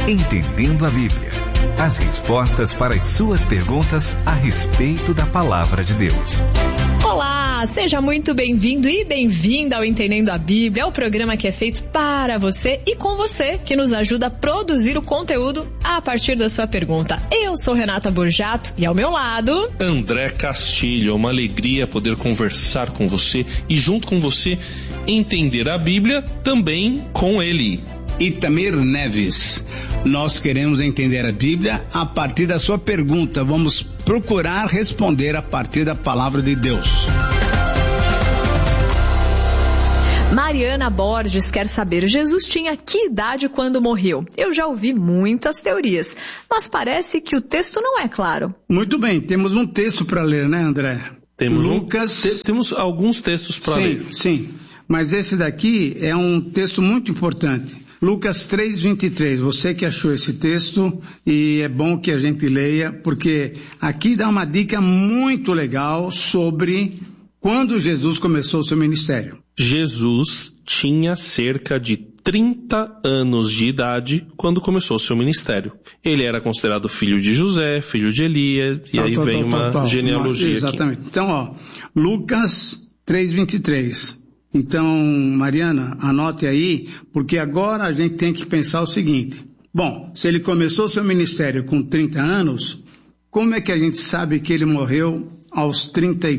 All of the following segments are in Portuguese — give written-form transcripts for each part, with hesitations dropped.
Entendendo a Bíblia. As respostas para as suas perguntas a respeito da Palavra de Deus. Olá, seja muito bem-vindo e bem-vinda ao Entendendo a Bíblia, o programa que é feito para você e com você, que nos ajuda a produzir o conteúdo a partir da sua pergunta. Eu sou Renata Borjato e ao meu lado... André Castilho. É uma alegria poder conversar com você e junto com você entender a Bíblia também com ele. Itamir Neves. Nós queremos entender a Bíblia a partir da sua pergunta. Vamos procurar responder a partir da palavra de Deus. Mariana Borges quer saber, Jesus tinha que idade quando morreu? Eu já ouvi muitas teorias, mas parece que o texto não é claro. Muito bem, temos um texto para ler, né, André? Temos alguns textos para ler. Sim, mas esse daqui é um texto muito importante. Lucas 3:23, você que achou esse texto, e é bom que a gente leia, porque aqui dá uma dica muito legal sobre quando Jesus começou o seu ministério. Jesus tinha cerca de 30 anos de idade quando começou o seu ministério. Ele era considerado filho de José, filho de Elias, e aí vem uma genealogia. Exatamente. Aqui. Então, Lucas 3:23. Então, Mariana, anote aí, porque agora a gente tem que pensar o seguinte. Bom, se ele começou seu ministério com 30 anos, como é que a gente sabe que ele morreu aos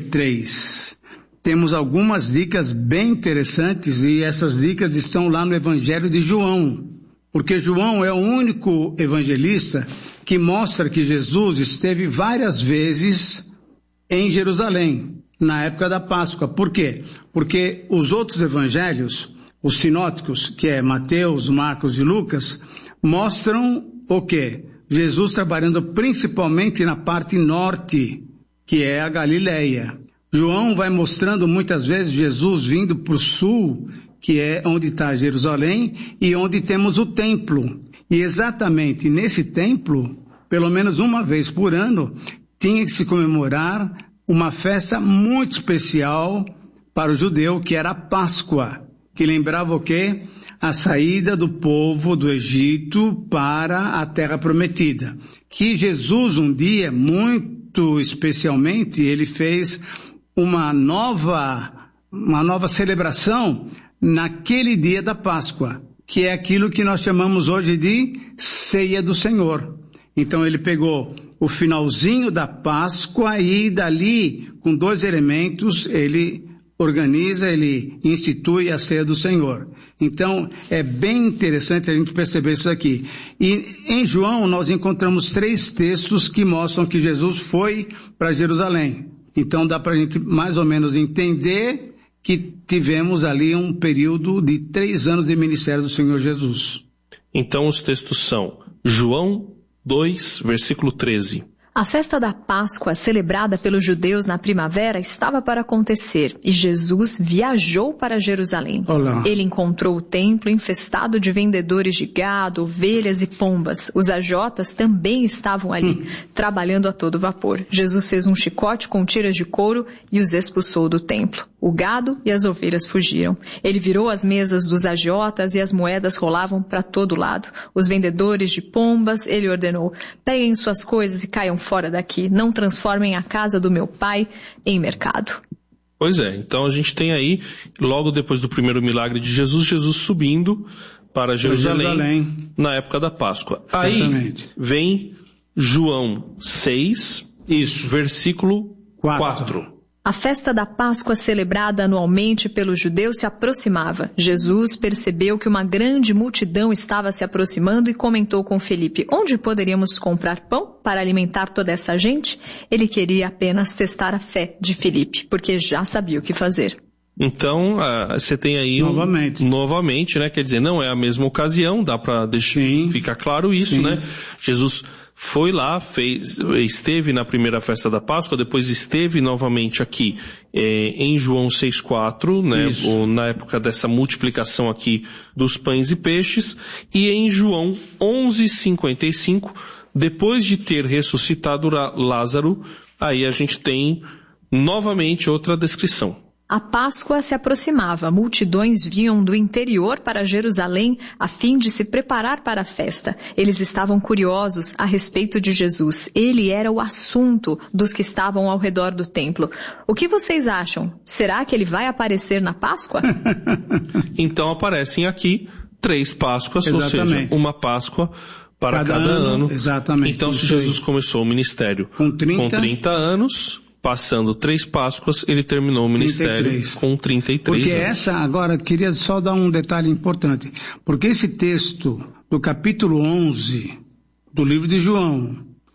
33? Temos algumas dicas bem interessantes e essas dicas estão lá no Evangelho de João. Porque João é o único evangelista que mostra que Jesus esteve várias vezes em Jerusalém, na época da Páscoa. Por quê? Porque os outros evangelhos, os sinóticos, que é Mateus, Marcos e Lucas, mostram o quê? Jesus trabalhando principalmente na parte norte, que é a Galileia. João vai mostrando muitas vezes Jesus vindo para o sul, que é onde está Jerusalém e onde temos o templo. E exatamente nesse templo, pelo menos uma vez por ano, tinha que se comemorar uma festa muito especial para o judeu, que era a Páscoa, que lembrava o quê? A saída do povo do Egito para a Terra Prometida. Que Jesus um dia, muito especialmente, ele fez uma nova celebração naquele dia da Páscoa, que é aquilo que nós chamamos hoje de Ceia do Senhor. Então ele pegou o finalzinho da Páscoa e dali, com 2 elementos, ele organiza, ele institui a Ceia do Senhor. Então, é bem interessante a gente perceber isso aqui. E em João nós encontramos 3 textos que mostram que Jesus foi para Jerusalém. Então dá para a gente mais ou menos entender que tivemos ali um período de 3 anos de ministério do Senhor Jesus. Então os textos são João 2, versículo 13. A festa da Páscoa, celebrada pelos judeus na primavera, estava para acontecer e Jesus viajou para Jerusalém. Olá. Ele encontrou o templo infestado de vendedores de gado, ovelhas e pombas. Os agiotas também estavam ali, trabalhando a todo vapor. Jesus fez um chicote com tiras de couro e os expulsou do templo. O gado e as ovelhas fugiram. Ele virou as mesas dos agiotas e as moedas rolavam para todo lado. Os vendedores de pombas, ele ordenou: peguem suas coisas e caiam fora daqui. Não transformem a casa do meu pai em mercado. Pois é, então a gente tem aí, logo depois do primeiro milagre de Jesus, Jesus subindo para Jerusalém. Na época da Páscoa. Exatamente. Aí vem João 6, versículo 4. A festa da Páscoa, celebrada anualmente pelos judeus, se aproximava. Jesus percebeu que uma grande multidão estava se aproximando e comentou com Felipe: onde poderíamos comprar pão para alimentar toda essa gente? Ele queria apenas testar a fé de Felipe, porque já sabia o que fazer. Então, você tem aí novamente, né? Quer dizer, não é a mesma ocasião, dá para ficar claro isso, né? Jesus foi lá, esteve na primeira festa da Páscoa, depois esteve novamente aqui em João 6,4, né, na época dessa multiplicação aqui dos pães e peixes, e em João 11,55, depois de ter ressuscitado Lázaro, aí a gente tem novamente outra descrição. A Páscoa se aproximava. Multidões vinham do interior para Jerusalém a fim de se preparar para a festa. Eles estavam curiosos a respeito de Jesus. Ele era o assunto dos que estavam ao redor do templo. O que vocês acham? Será que ele vai aparecer na Páscoa? Então aparecem aqui 3 Páscoas, exatamente. Ou seja, uma Páscoa para cada ano. Exatamente. Então, se Jesus começou o ministério com 30 anos, passando 3 Páscoas, ele terminou o ministério 33. Com 33 Porque anos. essa, agora, queria só dar um detalhe importante. Porque esse texto do capítulo 11 do livro de João,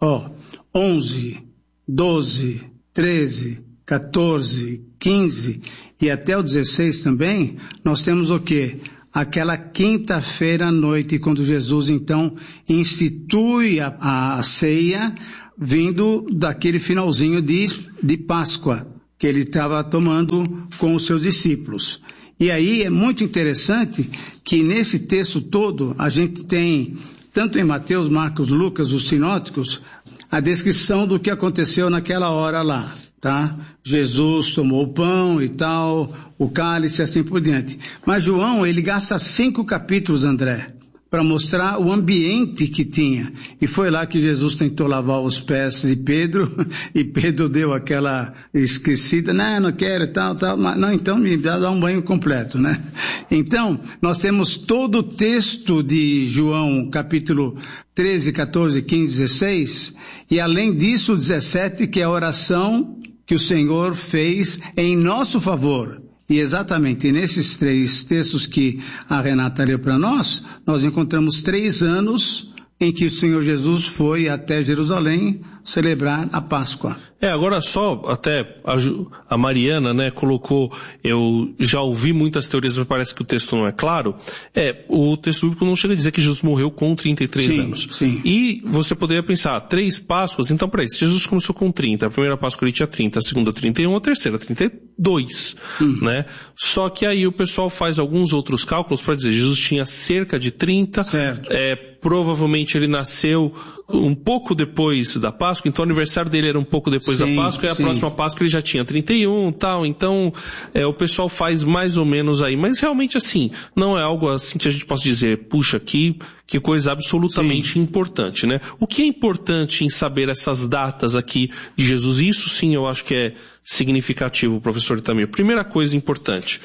11, 12, 13, 14, 15 e até o 16 também, nós temos o quê? Aquela quinta-feira à noite, quando Jesus então institui a ceia, vindo daquele finalzinho de Páscoa, que ele estava tomando com os seus discípulos. E aí é muito interessante que nesse texto todo, a gente tem, tanto em Mateus, Marcos, Lucas, os sinóticos, a descrição do que aconteceu naquela hora lá, tá? Jesus tomou o pão e tal, o cálice e assim por diante. Mas João, ele gasta 5 capítulos, André, para mostrar o ambiente que tinha. E foi lá que Jesus tentou lavar os pés de Pedro, e Pedro deu aquela esquecida, não quero, tal, mas, não, então me dá um banho completo, né? Então, nós temos todo o texto de João, capítulo 13, 14, 15, 16, e além disso, 17, que é a oração que o Senhor fez em nosso favor. E exatamente nesses 3 textos que a Renata leu para nós encontramos 3 anos em que o Senhor Jesus foi até Jerusalém celebrar a Páscoa. Agora só, até a Mariana, né, colocou, eu já ouvi muitas teorias, mas parece que o texto não é claro. O texto bíblico não chega a dizer que Jesus morreu com 33 anos. Sim. E você poderia pensar, 3 Páscoas, então peraí, se Jesus começou com 30, a primeira Páscoa ele tinha 30, a segunda 31, a terceira 32, né? Só que aí o pessoal faz alguns outros cálculos para dizer, Jesus tinha cerca de 30, certo. Provavelmente ele nasceu um pouco depois da Páscoa, então o aniversário dele era um pouco depois da Páscoa, e a próxima Páscoa ele já tinha 31 e tal, então o pessoal faz mais ou menos aí, mas realmente assim, não é algo assim que a gente possa dizer, puxa, que coisa absolutamente importante, né? O que é importante em saber essas datas aqui de Jesus, isso sim eu acho que é significativo, professor Itamir. Primeira coisa importante,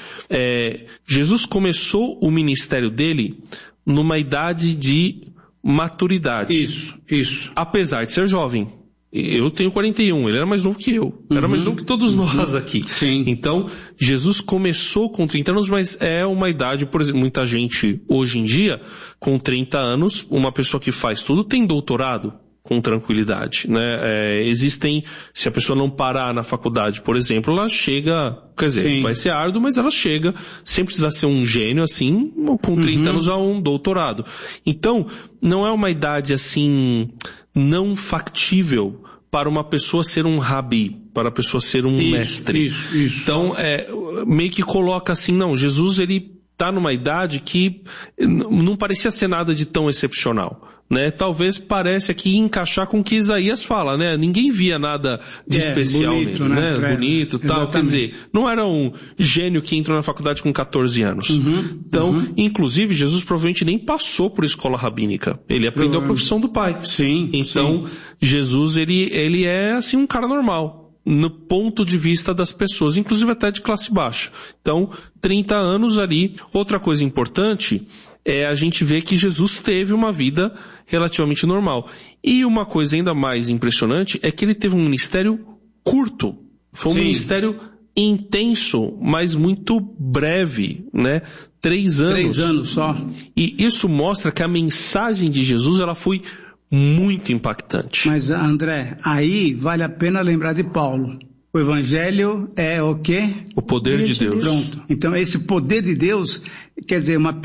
Jesus começou o ministério dele numa idade de maturidade. Isso. Apesar de ser jovem. Eu tenho 41, ele era mais novo que eu. Era mais novo que todos nós aqui. Sim. Então, Jesus começou com 30 anos, mas é uma idade, por exemplo, muita gente hoje em dia, com 30 anos, uma pessoa que faz tudo tem doutorado com tranquilidade, né? Existem, se a pessoa não parar na faculdade, por exemplo, ela chega, quer dizer, vai ser árduo, mas ela chega, sem precisar ser um gênio assim, com 30 anos a um doutorado. Então, não é uma idade assim, não factível para uma pessoa ser um rabi, para a pessoa ser um mestre. Isso. Então, meio que coloca assim, não, Jesus ele está numa idade que não parecia ser nada de tão excepcional, né? Talvez parece aqui encaixar com o que Isaías fala, né? Ninguém via nada de especial bonito, nele, né? Bonito, tal, quer dizer, não era um gênio que entrou na faculdade com 14 anos. Inclusive, Jesus provavelmente nem passou por escola rabínica. Ele aprendeu a profissão do pai. Então, Jesus, ele é assim um cara normal, no ponto de vista das pessoas, inclusive até de classe baixa. Então, 30 anos ali. Outra coisa importante é a gente ver que Jesus teve uma vida relativamente normal. E uma coisa ainda mais impressionante é que ele teve um ministério curto. Foi um ministério intenso, mas muito breve, né? 3 anos. 3 anos só. E isso mostra que a mensagem de Jesus, ela foi muito impactante. Mas, André, aí vale a pena lembrar de Paulo. O evangelho é o quê? O poder de Deus. Pronto. Então, esse poder de Deus, quer dizer, um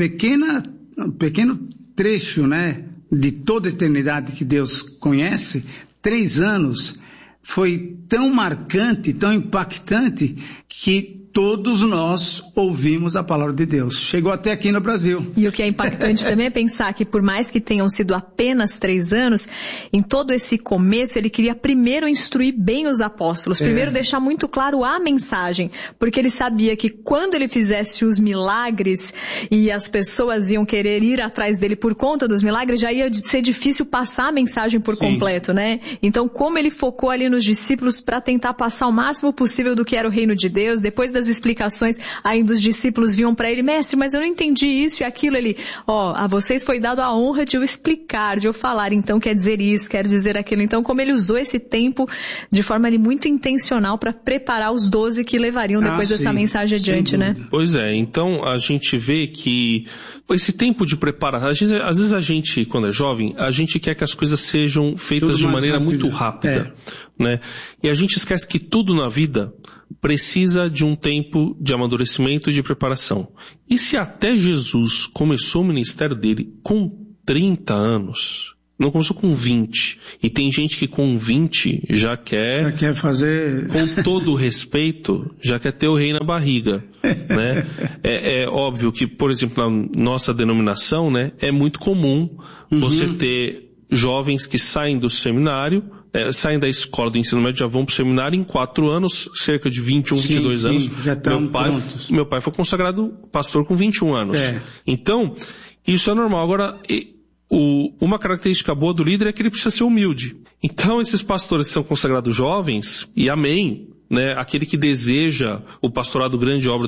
pequeno trecho, né, de toda a eternidade que Deus conhece, 3 anos, foi tão marcante, tão impactante, que todos nós ouvimos a palavra de Deus. Chegou até aqui no Brasil. E o que é impactante também é pensar que por mais que tenham sido apenas 3 anos, em todo esse começo ele queria primeiro instruir bem os apóstolos, primeiro deixar muito claro a mensagem, porque ele sabia que quando ele fizesse os milagres e as pessoas iam querer ir atrás dele por conta dos milagres, já ia ser difícil passar a mensagem por completo, né? Então, como ele focou ali nos discípulos para tentar passar o máximo possível do que era o reino de Deus, depois das explicações, ainda os discípulos vinham para ele, mestre, mas eu não entendi isso e aquilo. Ele, a vocês foi dado a honra de eu explicar, de eu falar, então quer dizer isso, quer dizer aquilo. Então, como ele usou esse tempo de forma ali muito intencional para preparar os 12 que levariam depois dessa mensagem adiante, né? Pois é, então a gente vê que esse tempo de preparação, às vezes a gente, quando é jovem, a gente quer que as coisas sejam feitas de maneira muito rápida, né? E a gente esquece que tudo na vida precisa de um tempo de amadurecimento e de preparação. E se até Jesus começou o ministério dele com 30 anos, não começou com 20, e tem gente que com 20 já quer fazer, com todo o respeito, já quer ter o rei na barriga, né? É óbvio que, por exemplo, na nossa denominação, né, é muito comum você ter jovens que saem do seminário, saem da escola do ensino médio, já vão para o seminário em 4 anos, cerca de 21, 22 anos. Já estão prontos. Meu pai foi consagrado pastor com 21 anos. Então, isso é normal. Agora, uma característica boa do líder é que ele precisa ser humilde. Então, esses pastores que são consagrados jovens, e amém, né, aquele que deseja, o pastorado grande obra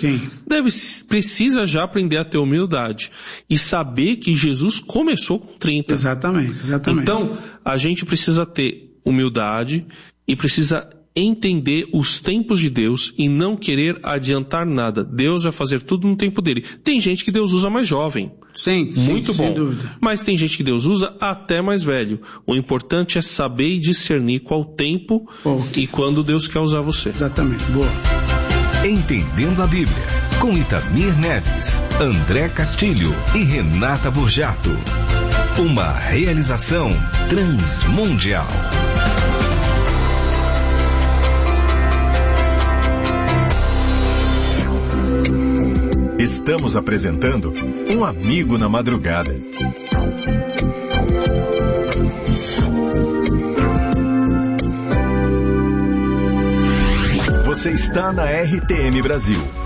precisa já aprender a ter humildade e saber que Jesus começou com 30. Exatamente. Então, a gente precisa ter humildade e precisa entender os tempos de Deus e não querer adiantar nada. Deus vai fazer tudo no tempo dele. Tem gente que Deus usa mais jovem. Muito bom. Sem dúvida. Mas tem gente que Deus usa até mais velho. O importante é saber e discernir qual tempo e quando Deus quer usar você. Exatamente. Boa. Entendendo a Bíblia, com Itamir Neves, André Castilho e Renata Burjato. Uma realização Transmundial. Estamos apresentando Um Amigo na Madrugada. Você está na RTM Brasil.